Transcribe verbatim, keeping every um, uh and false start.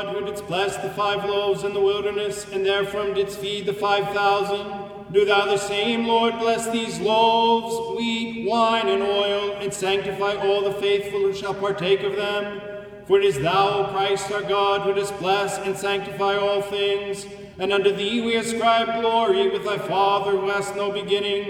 who didst bless the five loaves in the wilderness, and therefrom didst feed the five thousand, do thou the same, Lord, bless these loaves, wheat, wine, and oil, and sanctify all the faithful who shall partake of them. For it is thou, O Christ our God, who dost bless and sanctify all things, and unto thee we ascribe glory with thy Father, who hast no beginning,